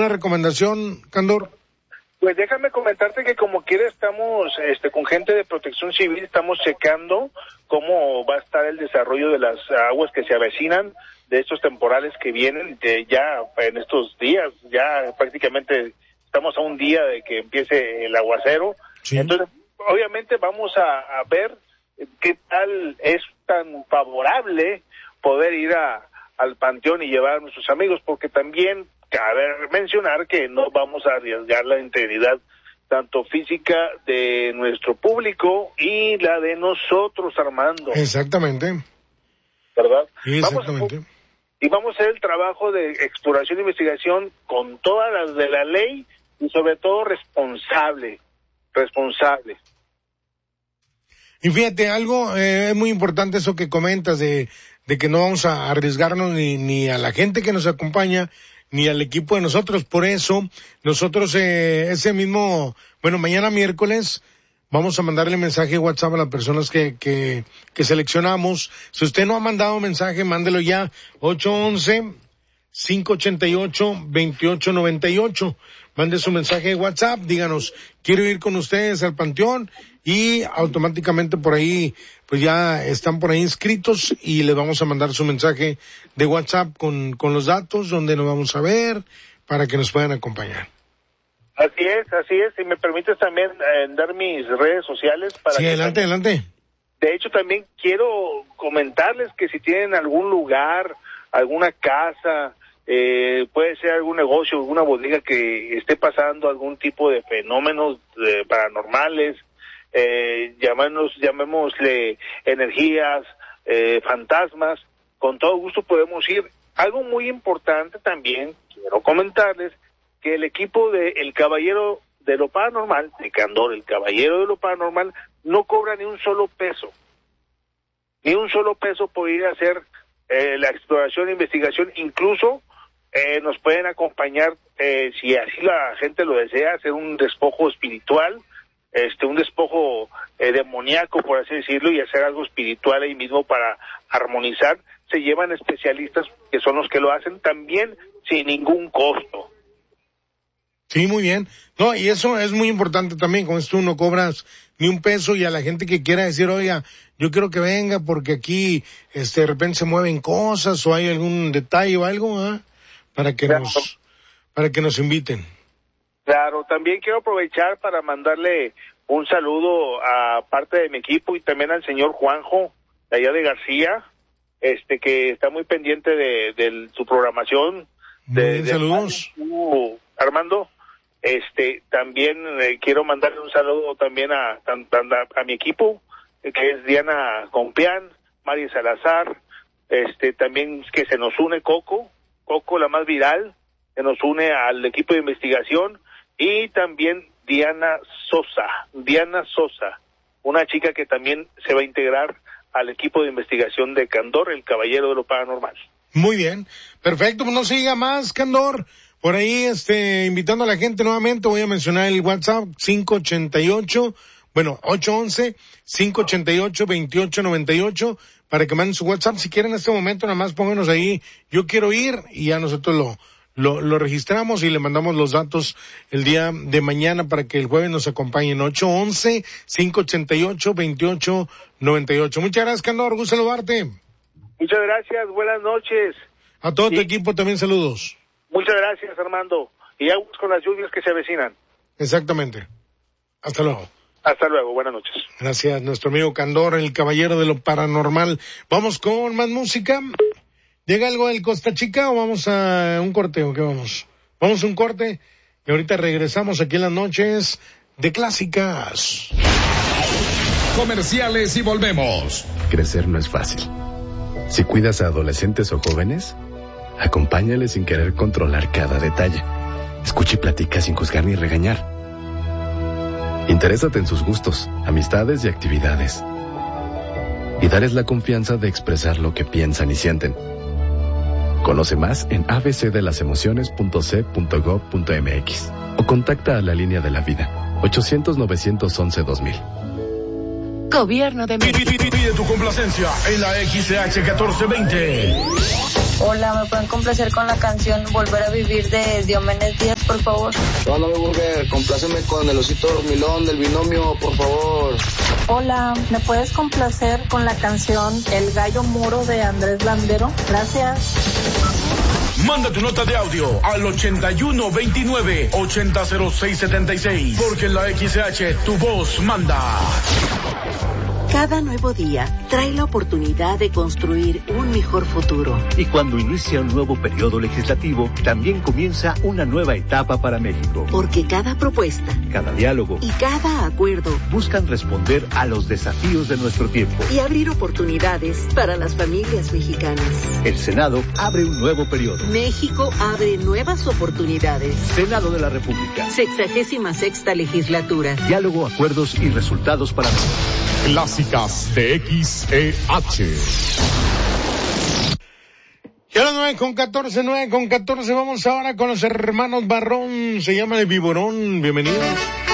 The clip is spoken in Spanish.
¿Alguna recomendación, Candor? Pues déjame comentarte que como quiera estamos con gente de Protección Civil, estamos checando cómo va a estar el desarrollo de las aguas que se avecinan, de estos temporales que vienen ya en estos días, ya prácticamente estamos a un día de que empiece el aguacero. Sí. Entonces, obviamente vamos a ver qué tal es tan favorable poder ir al panteón y llevar a nuestros amigos, porque también cabe mencionar que no vamos a arriesgar la integridad tanto física de nuestro público y la de nosotros, Armando. Exactamente. ¿Verdad? Exactamente. Vamos a hacer el trabajo de exploración e investigación con todas las de la ley y sobre todo responsable. Y fíjate, algo es muy importante eso que comentas de que no vamos a arriesgarnos ni a la gente que nos acompaña, ni al equipo de nosotros. Por eso, nosotros mañana miércoles, vamos a mandarle mensaje WhatsApp a las personas que seleccionamos. Si usted no ha mandado mensaje, mándelo ya, 811-588-2898. Mande su mensaje de WhatsApp, díganos, quiero ir con ustedes al panteón, y automáticamente por ahí, pues ya están por ahí inscritos y le vamos a mandar su mensaje de WhatsApp con los datos donde nos vamos a ver para que nos puedan acompañar. Así es. Si me permites también dar mis redes sociales para sí, adelante. De hecho, también quiero comentarles que si tienen algún lugar, alguna casa, puede ser algún negocio, alguna bodega que esté pasando algún tipo de fenómenos paranormales, llamémosle energías, fantasmas, con todo gusto podemos ir. Algo muy importante también, quiero comentarles, que el equipo de El Caballero de lo Paranormal, de Candor, El Caballero de lo Paranormal, no cobra ni un solo peso por ir a hacer la exploración e investigación. Incluso nos pueden acompañar, si así la gente lo desea, hacer un despojo espiritual, un despojo demoníaco, por así decirlo, y hacer algo espiritual ahí mismo para armonizar. Se llevan especialistas que son los que lo hacen también sin ningún costo. Sí, muy bien. No, y eso es muy importante también, con esto no cobras ni un peso, y a la gente que quiera decir, oiga, yo quiero que venga porque aquí de repente se mueven cosas o hay algún detalle o algo, para que nos inviten. Claro, también quiero aprovechar para mandarle un saludo a parte de mi equipo y también al señor Juanjo, de allá de García, que está muy pendiente de su programación. Saludos. Armando, también quiero mandarle un saludo también a mi equipo, que es Diana Compián, Mari Salazar, también que se nos une Coco, la más viral, se nos une al equipo de investigación, y también Diana Sosa, una chica que también se va a integrar al equipo de investigación de Candor, El Caballero de lo Paranormal. Muy bien, perfecto, pues no se diga más, Candor. Por ahí, invitando a la gente nuevamente, voy a mencionar el WhatsApp, 811-588-2898, para que manden su WhatsApp. Si quieren en este momento, nada más pónganos ahí, yo quiero ir, y ya nosotros lo registramos y le mandamos los datos el día de mañana para que el jueves nos acompañen. 811-588-2898. Muchas gracias, Candor, gusto saludarte. Muchas gracias, buenas noches. A todo tu equipo también saludos. Muchas gracias, Armando. Y aguas con las lluvias que se avecinan. Exactamente. Hasta luego. Hasta luego, buenas noches. Gracias, nuestro amigo Candor, El Caballero de lo Paranormal. Vamos con más música. ¿Llega algo del Costa Chica o vamos a un corte o qué vamos? Vamos a un corte y ahorita regresamos aquí en las noches de Clásicas. Comerciales y volvemos. Crecer no es fácil. Si cuidas a adolescentes o jóvenes, acompáñales sin querer controlar cada detalle. Escucha y platica sin juzgar ni regañar. Interésate en sus gustos, amistades y actividades. Y darles la confianza de expresar lo que piensan y sienten. Conoce más en abcdelasemociones.c.gov.mx o contacta a la línea de la vida, 800-911-2000. Gobierno de México. Pide tu complacencia en la XCH 1420. Hola, ¿me pueden complacer con la canción Volver a Vivir de Diomedes Díaz, por favor? Hola, mi burger, compláceme con el osito dormilón del binomio, por favor. Hola, ¿me puedes complacer con la canción El Gallo Moro de Andrés Landero? Gracias. Manda tu nota de audio al 8129-800676, porque en la XCH tu voz manda. Cada nuevo día trae la oportunidad de construir un mejor futuro. Y cuando inicia un nuevo periodo legislativo, también comienza una nueva etapa para México. Porque cada propuesta, cada diálogo y cada acuerdo buscan responder a los desafíos de nuestro tiempo y abrir oportunidades para las familias mexicanas. El Senado abre un nuevo periodo. México abre nuevas oportunidades. Senado de la República. 66ª legislatura. Diálogo, acuerdos y resultados para México. Clásicas de XEH. Y a las 9:14, vamos ahora con los hermanos Barrón, se llama El Viborón, bienvenidos.